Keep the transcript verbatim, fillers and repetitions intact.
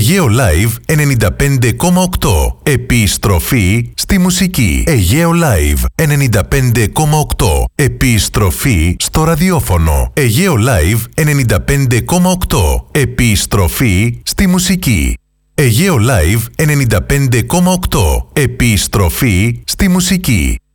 Αιγαίο Live ενενήντα πέντε κόμμα οκτώ. Επιστροφή στη μουσική. Αιγαίο Live ενενήντα πέντε κόμμα οκτώ. Επιστροφή στο ραδιόφωνο. Αιγαίο Live ενενήντα πέντε κόμμα οκτώ. Επιστροφή στη μουσική. Αιγαίο Live ενενήντα πέντε κόμμα οκτώ. Επιστροφή στη μουσική.